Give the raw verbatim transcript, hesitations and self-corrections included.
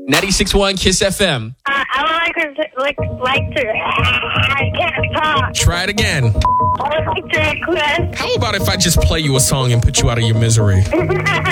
ninety-six point one Kiss F M. Uh, I would like to, like, like to, I can't talk. Try it again. I would like to request. How about if I just play you a song and put you out of your misery?